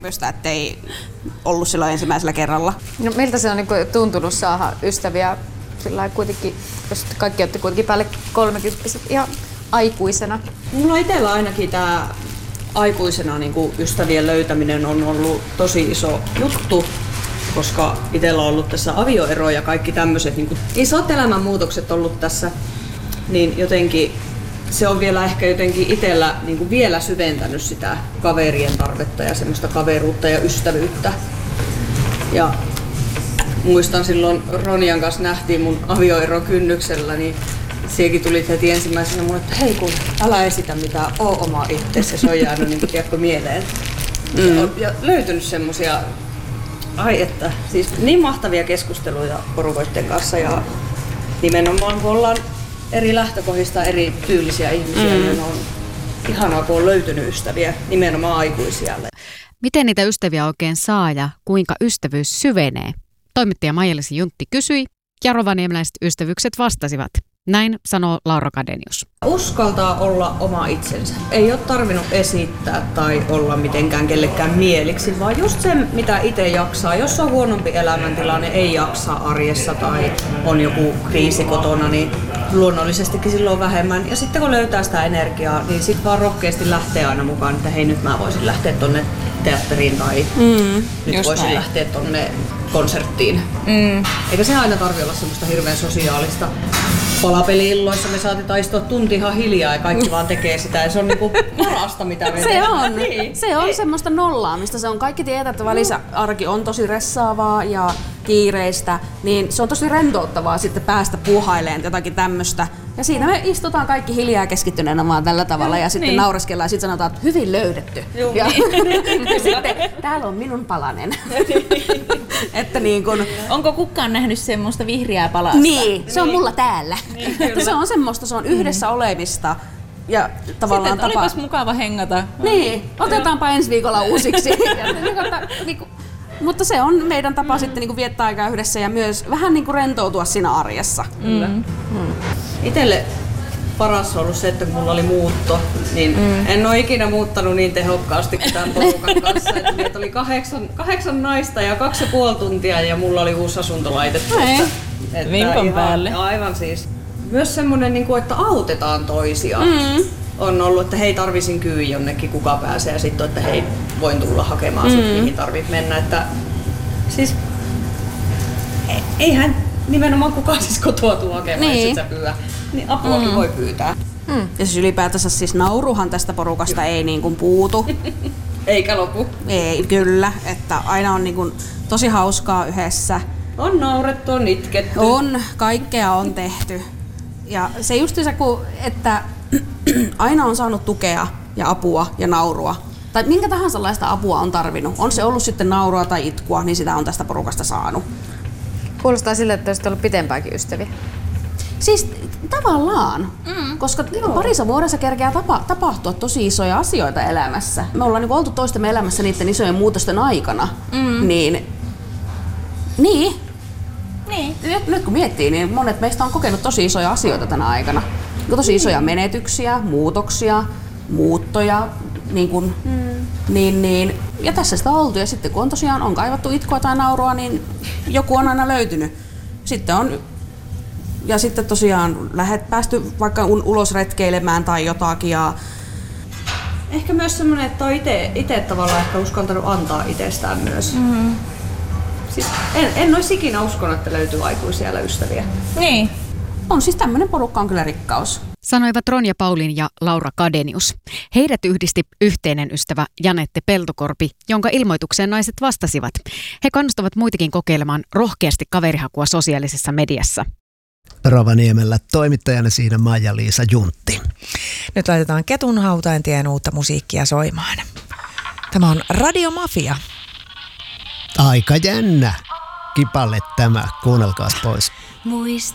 ettei ollut silloin ensimmäisellä kerralla. No miltä se on niin tuntunut saada ystäviä sillä kuitenkin, jos kaikki olette kuitenkin päälle 30 ihan aikuisena? Mulla itsellä ainakin tämä aikuisena niin kuin ystävien löytäminen on ollut tosi iso juttu, koska itsellä on ollut tässä avioero ja kaikki tämmöiset niin isot elämänmuutokset ollut tässä, niin jotenkin se on vielä ehkä jotenkin itsellä niin kuin vielä syventänyt sitä kaverien tarvetta ja semmoista kaveruutta ja ystävyyttä. Ja muistan silloin Ronian kanssa nähtiin mun avioero kynnyksellä, niin siekin tuli heti ensimmäisenä mulle, että hei kun älä esitä mitään, oo oma itsesi, se on jäänyt niin kuin mieleen. Ja löytynyt semmosia, siis niin mahtavia keskusteluja porukoitten kanssa ja nimenomaan kun ollaan eri lähtökohdista eri tyylisiä ihmisiä, niin on ihanaa kun on löytynyt ystäviä, nimenomaan aikuisia. Miten niitä ystäviä oikein saa ja kuinka ystävyys syvenee? Toimittaja Maija-Liisa Juntti kysyi ja rovaniemeläiset ystävykset vastasivat. Näin sanoo Laura Kadenius. Uskaltaa olla oma itsensä. Ei ole tarvinnut esittää tai olla mitenkään kellekään mieliksi, vaan just se, mitä itse jaksaa. Jos on huonompi elämäntilanne, ei jaksa arjessa tai on joku kriisi kotona, niin luonnollisestikin silloin vähemmän. Ja sitten kun löytää sitä energiaa, niin sitten vaan rohkeasti lähtee aina mukaan, että hei nyt mä voisin lähteä tonne teatteriin tai nyt voisin lähteä tonne konserttiin. Eikä se aina tarvitse olla semmoista hirveän sosiaalista. Palapeli-illoissa me saatetaan istua tunti ihan hiljaa ja kaikki vaan tekee sitä ja se on niinku parasta mitä me Se on. Niin. Se on semmoista nollaamista. Se on kaikki tietää, että välisarki on tosi ressaavaa ja kiireistä, niin se on tosi rentouttavaa sitten päästä puuhailemaan jotakin tämmöistä. Ja siinä me istutaan kaikki hiljaa keskittyneenä vaan tällä tavalla ja sitten naureskellaan ja sitten sanotaan, että hyvin löydetty. Ja sitten täällä on minun palanen. Että niin kun... Onko kukaan nähnyt semmoista vihreää palasta? Niin, se on mulla täällä. Että se on semmoista, se on yhdessä olemista. Ja tavallaan sitten, olipas mukava hengata. Niin, otetaanpa ensi viikolla uusiksi. Mutta se on meidän tapa sitten niinku viettää aikaa yhdessä ja myös vähän niinku rentoutua siinä arjessa. Itselle paras on ollut se, että kun mulla oli muutto, niin en ole ikinä muuttanut niin tehokkaasti kuin tämän porukan kanssa. Että oli 8 naista ja 2,5 tuntia ja mulla oli uusi asunto laitettu. Vimpan päälle. Aivan siis. Myös semmoinen, että autetaan toisia. On ollut, että hei tarvisin kyy jonnekin, kuka pääsee ja sitten että hei voin tulla hakemaan sut, mihin tarvit mennä. Että, siis eihän nimenomaan kukaan siis kotoa tuu hakemaan, jos et sä pyydä. Niin apuakin voi pyytää. Ja siis ylipäätänsä siis nauruhan tästä porukasta ei niin kuin puutu. Eikä lopu. Ei, kyllä. Että aina on niin kuin tosi hauskaa yhdessä. On naurettu, on itketty. On, kaikkea on tehty. Ja se just se, että aina on saanut tukea ja apua ja naurua. Tai minkä tahansa laista apua on tarvinnut. On se ollut sitten naurua tai itkua, niin sitä on tästä porukasta saanut. Kuulostaa sille, että olisitte ollut pitempäänkin ystäviä. Siis tavallaan, koska parissa vuodessa kerkeää tapahtua tosi isoja asioita elämässä. Me ollaan niin oltu toistemme elämässä niiden isojen muutosten aikana. Niin. Nyt kun miettii, niin monet meistä on kokenut tosi isoja asioita tänä aikana. Tosi isoja menetyksiä, muutoksia, muuttoja. Ja tässä sitä on oltu. Ja sitten kun on kaivattu itkua tai naurua, niin joku on aina löytynyt. Ja sitten tosiaan päästy vaikka ulos retkeilemään tai jotakin. Ja... Ehkä myös semmoinen, että on itse tavallaan ehkä uskaltanut antaa itsestään myös. Siis en olisi ikinä uskonut, että löytyy aikuisia ystäviä. Niin. On siis tämmöinen porukka on kyllä rikkaus. Sanoivat Ronja Paulin ja Laura Kadenius. Heidät yhdisti yhteinen ystävä Janette Peltokorpi, jonka ilmoitukseen naiset vastasivat. He kannustavat muitakin kokeilemaan rohkeasti kaverihakua sosiaalisessa mediassa. Rovaniemellä toimittajana siinä Maija-Liisa Juntti. Nyt laitetaan Ketun hautaintien uutta musiikkia soimaan. Tämä on Radio Mafia. Aika jännä kipalle tämä, kuunnelkaas pois.